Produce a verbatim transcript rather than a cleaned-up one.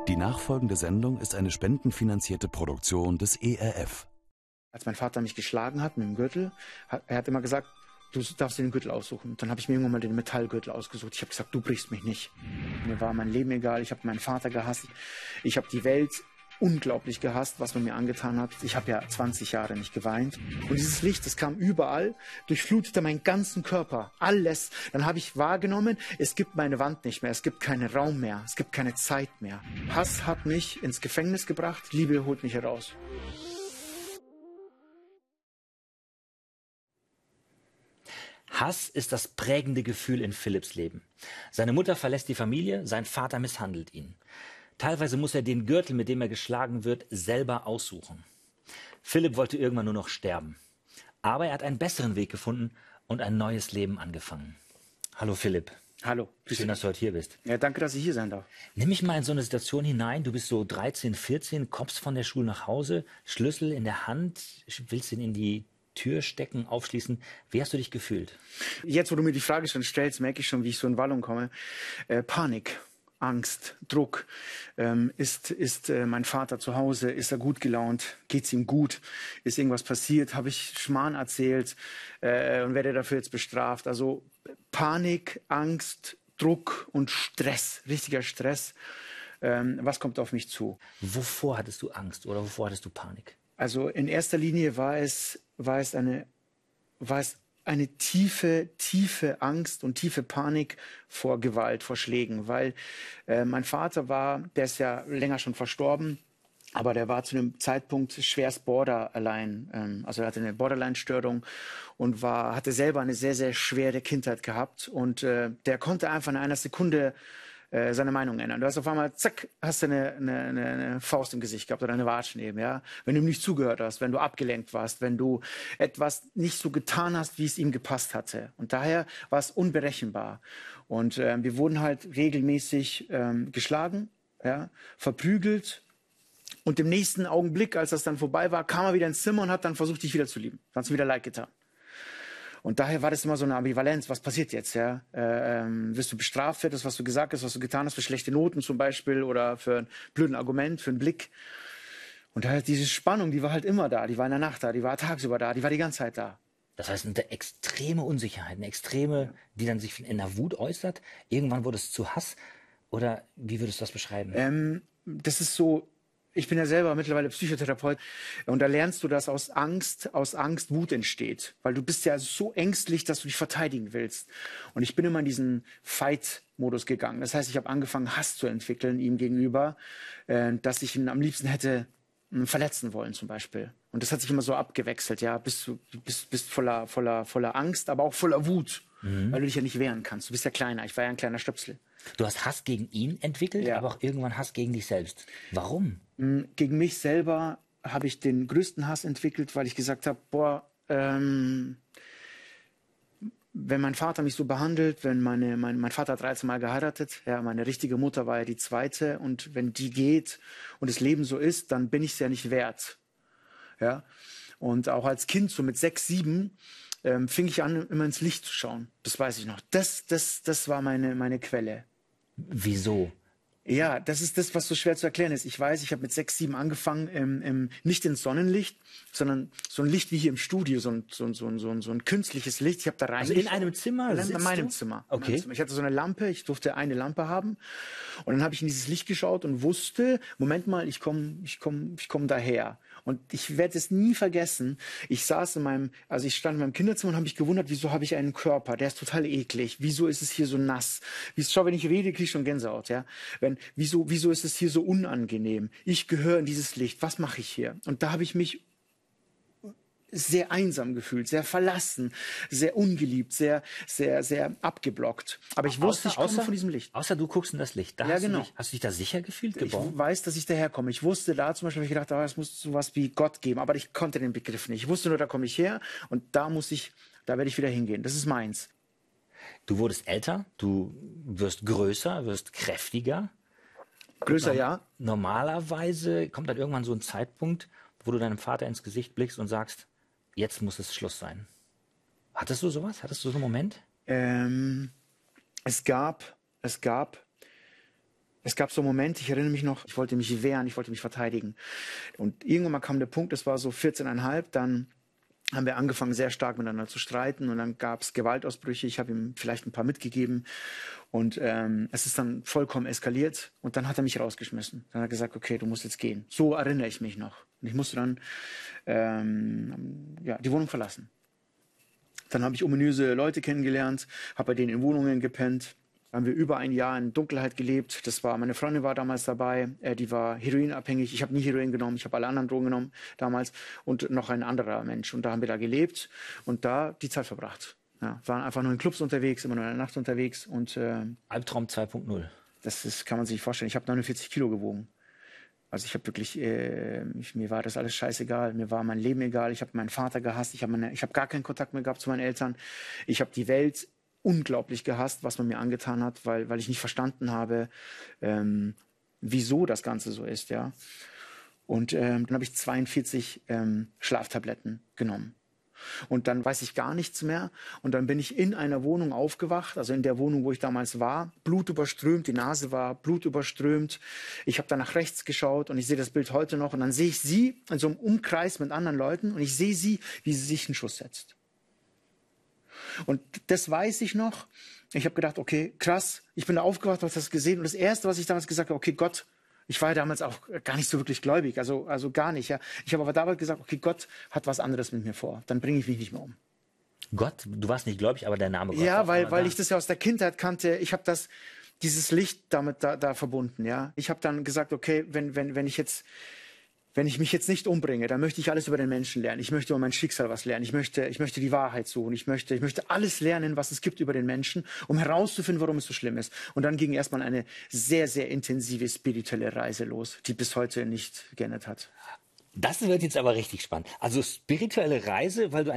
Die nachfolgende Sendung ist eine spendenfinanzierte Produktion des E R F. Als mein Vater mich geschlagen hat mit dem Gürtel, hat, er hat immer gesagt, du darfst dir den Gürtel aussuchen. Und dann habe ich mir irgendwann mal den Metallgürtel ausgesucht. Ich habe gesagt, du brichst mich nicht. Mir war mein Leben egal, ich habe meinen Vater gehasst. Ich habe die Welt unglaublich gehasst, was man mir angetan hat. Ich habe ja zwanzig Jahre nicht geweint. Und dieses Licht, das kam überall, durchflutete meinen ganzen Körper, alles. Dann habe ich wahrgenommen, es gibt meine Wand nicht mehr, es gibt keinen Raum mehr, es gibt keine Zeit mehr. Hass hat mich ins Gefängnis gebracht, Liebe holt mich heraus. Hass ist das prägende Gefühl in Philipps Leben. Seine Mutter verlässt die Familie, sein Vater misshandelt ihn. Teilweise muss er den Gürtel, mit dem er geschlagen wird, selber aussuchen. Philipp wollte irgendwann nur noch sterben. Aber er hat einen besseren Weg gefunden und ein neues Leben angefangen. Hallo Philipp. Hallo. Schön, dass du heute hier bist. Ja, danke, dass ich hier sein darf. Nimm mich mal in so eine Situation hinein. Du bist so dreizehn, vierzehn, kommst von der Schule nach Hause, Schlüssel in der Hand, willst ihn in die Tür stecken, aufschließen. Wie hast du dich gefühlt? Jetzt, wo du mir die Frage schon stellst, merke ich schon, wie ich so in Wallung komme. Äh, Panik. Angst, Druck. Ähm, ist ist äh, mein Vater zu Hause? Ist er gut gelaunt? Geht's ihm gut? Ist irgendwas passiert? Habe ich Schmarrn erzählt äh, und werde dafür jetzt bestraft? Also Panik, Angst, Druck und Stress, richtiger Stress. Ähm, was kommt auf mich zu? Wovor hattest du Angst oder wovor hattest du Panik? Also in erster Linie war es war es eine war es eine tiefe, tiefe Angst und tiefe Panik vor Gewalt, vor Schlägen, weil äh, mein Vater war, der ist ja länger schon verstorben, aber der war zu einem Zeitpunkt schwerst borderline, ähm, also er hatte eine Borderline-Störung und war, hatte selber eine sehr, sehr schwere Kindheit gehabt und äh, der konnte einfach in einer Sekunde äh, seine Meinung ändern. Du hast auf einmal, zack, hast du eine, eine, eine Faust im Gesicht gehabt oder eine Watschen eben, ja. Wenn du ihm nicht zugehört hast, wenn du abgelenkt warst, wenn du etwas nicht so getan hast, wie es ihm gepasst hatte. Und daher war es unberechenbar. Und äh, wir wurden halt regelmäßig ähm, geschlagen, ja, verprügelt. Und im nächsten Augenblick, als das dann vorbei war, kam er wieder ins Zimmer und hat dann versucht, dich wieder zu lieben. Hat es wieder leid getan. Und daher war das immer so eine Ambivalenz. Was passiert jetzt? Ja? Äh, ähm, wirst du bestraft für das, was du gesagt hast, was du getan hast, für schlechte Noten zum Beispiel oder für ein blöden Argument, für einen Blick? Und daher diese Spannung, die war halt immer da. Die war in der Nacht da, die war tagsüber da, die war die ganze Zeit da. Das heißt, eine extreme Unsicherheit, eine extreme, die dann sich in der Wut äußert. Irgendwann wurde es zu Hass. Oder wie würdest du das beschreiben? Ähm, das ist so... Ich bin ja selber mittlerweile Psychotherapeut und da lernst du, dass aus Angst, aus Angst Wut entsteht. Weil du bist ja so ängstlich, dass du dich verteidigen willst. Und ich bin immer in diesen Fight-Modus gegangen. Das heißt, ich habe angefangen, Hass zu entwickeln ihm gegenüber, äh, dass ich ihn am liebsten hätte äh, verletzen wollen zum Beispiel. Und das hat sich immer so abgewechselt. Ja, bist du bist, bist voller, voller, voller Angst, aber auch voller Wut, mhm. weil du dich ja nicht wehren kannst. Du bist ja kleiner. Ich war ja ein kleiner Stöpsel. Du hast Hass gegen ihn entwickelt, ja. aber auch irgendwann Hass gegen dich selbst. Warum? Gegen mich selber habe ich den größten Hass entwickelt, weil ich gesagt habe, boah, ähm, wenn mein Vater mich so behandelt, wenn meine, mein, mein Vater hat dreizehn Mal geheiratet, ja, meine richtige Mutter war ja die zweite und wenn die geht und das Leben so ist, dann bin ich es ja nicht wert. Ja? Und auch als Kind, so mit sechs, sieben, ähm, fing ich an, immer ins Licht zu schauen. Das weiß ich noch. Das, das, das war meine, meine Quelle. Wieso? Ja, das ist das, was so schwer zu erklären ist. Ich weiß, ich habe mit sechs, sieben angefangen, im, im, nicht ins Sonnenlicht, sondern so ein Licht wie hier im Studio, so ein, so ein, so ein, so ein, so ein künstliches Licht. Ich habe da rein. Also in einem Zimmer? In, in meinem du? Zimmer. Okay. In meinem Zimmer. Ich hatte so eine Lampe, ich durfte eine Lampe haben. Und dann habe ich in dieses Licht geschaut und wusste, Moment mal, ich komme ich komm, ich komm daher. Und ich werde es nie vergessen. Ich saß in meinem, also ich stand in meinem Kinderzimmer und habe mich gewundert, wieso habe ich einen Körper? Der ist total eklig. Wieso ist es hier so nass? Wie, schau, wenn ich rede, kriege ich schon Gänsehaut. Ja? Wenn, wieso, wieso ist es hier so unangenehm? Ich gehöre in dieses Licht. Was mache ich hier? Und da habe ich mich sehr einsam gefühlt, sehr verlassen, sehr ungeliebt, sehr, sehr, sehr abgeblockt. Aber ich wusste, außer, ich komme außer, von diesem Licht. Außer du guckst in das Licht. Da ja, hast genau. Du dich, hast du dich da sicher gefühlt, geborgen? Ich weiß, dass ich daherkomme. Ich wusste da zum Beispiel, hab ich gedacht, oh, es muss sowas wie Gott geben, aber ich konnte den Begriff nicht. Ich wusste nur, da komme ich her und da muss ich, da werde ich wieder hingehen. Das ist meins. Du wurdest älter, du wirst größer, wirst kräftiger. Größer, ja. Normalerweise kommt dann irgendwann so ein Zeitpunkt, wo du deinem Vater ins Gesicht blickst und sagst, jetzt muss es Schluss sein. Hattest du sowas? Hattest du so einen Moment? Ähm, es gab, es gab Es gab so Momente, ich erinnere mich noch, ich wollte mich wehren, ich wollte mich verteidigen. Und irgendwann mal kam der Punkt, es war so vierzehn Komma fünf, dann haben wir angefangen, sehr stark miteinander zu streiten und dann gab es Gewaltausbrüche. Ich habe ihm vielleicht ein paar mitgegeben und ähm, es ist dann vollkommen eskaliert und dann hat er mich rausgeschmissen. Dann hat er gesagt, okay, du musst jetzt gehen. So erinnere ich mich noch. Und ich musste dann ähm, ja, die Wohnung verlassen. Dann habe ich ominöse Leute kennengelernt, habe bei denen in Wohnungen gepennt. Haben wir über ein Jahr in Dunkelheit gelebt. Das war, meine Freundin war damals dabei, äh, die war heroinabhängig. Ich habe nie Heroin genommen, ich habe alle anderen Drogen genommen damals und noch ein anderer Mensch. Und da haben wir da gelebt und da die Zeit verbracht. Ja, waren einfach nur in Clubs unterwegs, immer nur in der Nacht unterwegs. Und äh, Albtraum zwei Punkt null. Das ist, kann man sich nicht vorstellen. Ich habe neunundvierzig Kilo gewogen. Also ich habe wirklich, äh, ich, mir war das alles scheißegal. Mir war mein Leben egal. Ich habe meinen Vater gehasst. Ich habe meine, ich habe gar keinen Kontakt mehr gehabt zu meinen Eltern. Ich habe die Welt unglaublich gehasst, was man mir angetan hat, weil, weil ich nicht verstanden habe, ähm, wieso das Ganze so ist, ja. Und ähm, dann habe ich zweiundvierzig ähm, Schlaftabletten genommen. Und dann weiß ich gar nichts mehr. Und dann bin ich in einer Wohnung aufgewacht, also in der Wohnung, wo ich damals war, blutüberströmt, die Nase war blutüberströmt. Ich habe dann nach rechts geschaut und ich sehe das Bild heute noch. Und dann sehe ich sie in so einem Umkreis mit anderen Leuten und ich sehe sie, wie sie sich einen Schuss setzt. Und das weiß ich noch. Ich habe gedacht, okay, krass, ich bin da aufgewacht, habe das gesehen. Und das Erste, was ich damals gesagt habe, okay, Gott, ich war ja damals auch gar nicht so wirklich gläubig, also, also gar nicht. Ja. Ich habe aber damals gesagt, okay, Gott hat was anderes mit mir vor. Dann bringe ich mich nicht mehr um. Gott, du warst nicht gläubig, aber der Name Gott. Ja, weil, weil da. ich das ja aus der Kindheit kannte. Ich habe das, dieses Licht damit da, da verbunden. Ja. Ich habe dann gesagt, okay, wenn, wenn, wenn ich jetzt... Wenn ich mich jetzt nicht umbringe, dann möchte ich alles über den Menschen lernen. Ich möchte über mein Schicksal was lernen. Ich möchte, ich möchte die Wahrheit suchen. Ich möchte, ich möchte alles lernen, was es gibt über den Menschen, um herauszufinden, warum es so schlimm ist. Und dann ging erstmal eine sehr, sehr intensive spirituelle Reise los, die bis heute nicht geendet hat. Das wird jetzt aber richtig spannend. Also spirituelle Reise, weil du